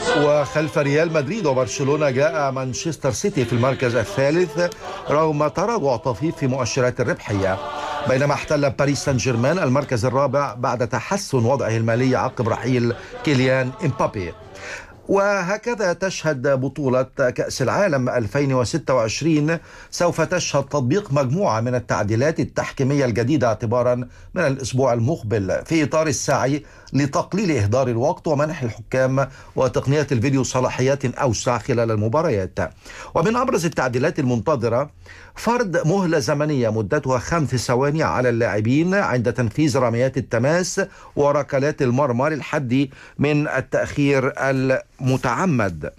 وخلف ريال مدريد وبرشلونة جاء مانشستر سيتي في المركز الثالث رغم تراجع طفيف في مؤشرات الربحية، بينما احتل باريس سان جيرمان المركز الرابع بعد تحسن وضعه المالي عقب رحيل كيليان إمبابي. وهكذا تشهد بطولة كأس العالم 2026 سوف تشهد تطبيق مجموعة من التعديلات التحكيمية الجديدة اعتبارا من الأسبوع المقبل في إطار السعي لتقليل إهدار الوقت ومنح الحكام وتقنية الفيديو صلاحيات أوسع خلال المباريات. ومن أبرز التعديلات المنتظرة فرض مهلة زمنية مدتها 5 ثواني على اللاعبين عند تنفيذ رميات التماس وركلات المرمى للحد من التأخير المتعمد.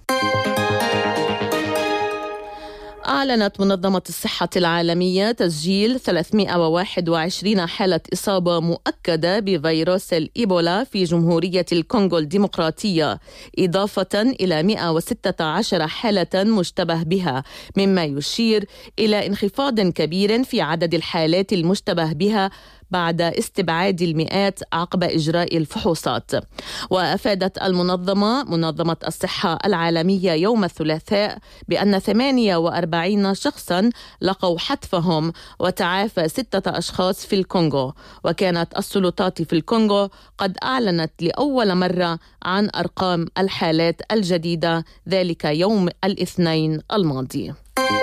أعلنت منظمة الصحة العالمية تسجيل 321 حالة إصابة مؤكدة بفيروس الإيبولا في جمهورية الكونغو الديمقراطية، إضافة إلى 116 حالة مشتبه بها، مما يشير إلى انخفاض كبير في عدد الحالات المشتبه بها بعد استبعاد المئات عقب إجراء الفحوصات. وأفادت منظمة الصحة العالمية يوم الثلاثاء بأن 48 شخصا لقوا حتفهم وتعافى 6 أشخاص في الكونغو. وكانت السلطات في الكونغو قد أعلنت لأول مرة عن أرقام الحالات الجديدة ذلك يوم الاثنين الماضي.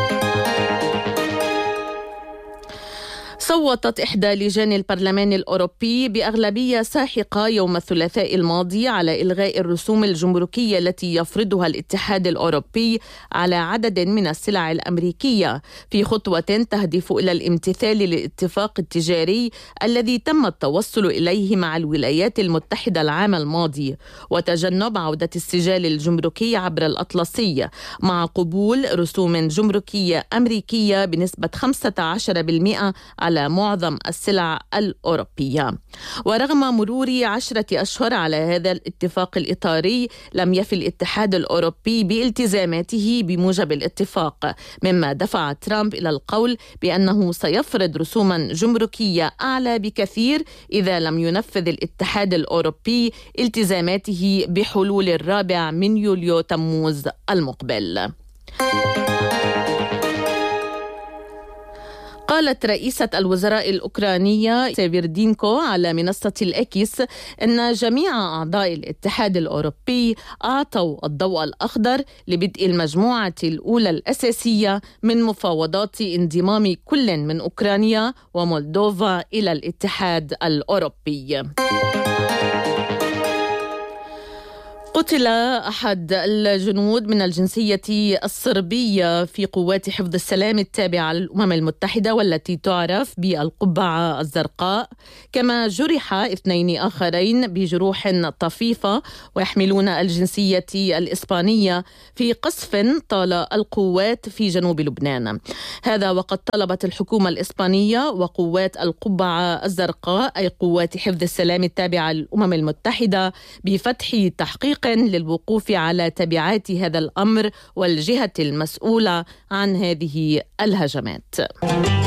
صوتت إحدى لجان البرلمان الأوروبي بأغلبية ساحقة يوم الثلاثاء الماضي على إلغاء الرسوم الجمركية التي يفرضها الاتحاد الأوروبي على عدد من السلع الأمريكية في خطوة تهدف إلى الامتثال للاتفاق التجاري الذي تم التوصل إليه مع الولايات المتحدة العام الماضي، وتجنب عودة السجال الجمركي عبر الأطلسي مع قبول رسوم جمركية أمريكية بنسبة 15% على معظم السلع الأوروبية. ورغم مرور 10 أشهر على هذا الاتفاق الإطاري لم يفي الاتحاد الأوروبي بالتزاماته بموجب الاتفاق، مما دفع ترامب إلى القول بأنه سيفرض رسوما جمركية أعلى بكثير إذا لم ينفذ الاتحاد الأوروبي التزاماته بحلول 4 يوليو تموز المقبل. قالت رئيسة الوزراء الأوكرانية سيفيردينكو على منصة الإكس أن جميع أعضاء الاتحاد الأوروبي أعطوا الضوء الأخضر لبدء المجموعة الأولى الأساسية من مفاوضات انضمام كل من أوكرانيا ومولدوفا إلى الاتحاد الأوروبي. قتل أحد الجنود من الجنسية الصربية في قوات حفظ السلام التابعة للأمم المتحدة والتي تعرف بالقبعة الزرقاء، كما جرح 2 آخرين بجروح طفيفة ويحملون الجنسية الإسبانية في قصف طال القوات في جنوب لبنان. هذا وقد طلبت الحكومة الإسبانية وقوات القبعة الزرقاء أي قوات حفظ السلام التابعة للأمم المتحدة بفتح تحقيق للوقوف على تبعات هذا الأمر والجهة المسؤولة عن هذه الهجمات.